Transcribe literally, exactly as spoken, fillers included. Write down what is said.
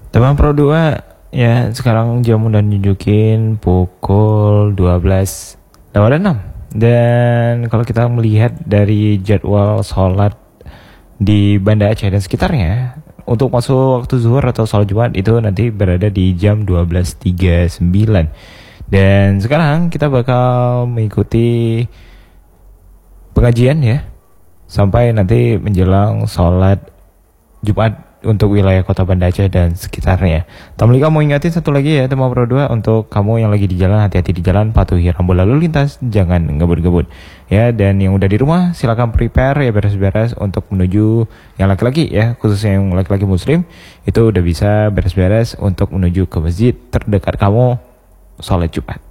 Teman Pro dua, ya sekarang jam udah nunjukin pukul dua belas lewat enam. Dan kalau kita melihat dari jadwal sholat di Banda Aceh dan sekitarnya, untuk masuk waktu zuhur atau sholat Jumat itu nanti berada di jam dua belas tiga puluh sembilan. Dan sekarang kita bakal mengikuti pengajian ya, sampai nanti menjelang sholat Jumat untuk wilayah kota Banda Aceh dan sekitarnya. Tamlika mau ingatin satu lagi ya teman Pro dua, untuk kamu yang lagi di jalan, hati-hati di jalan, patuhi rambu lalu lintas, jangan ngebut-ngebut ya. Dan yang udah di rumah silakan prepare ya, beres-beres untuk menuju, yang laki-laki ya, khususnya yang laki-laki muslim, itu udah bisa beres-beres untuk menuju ke masjid terdekat kamu sholat Jumat.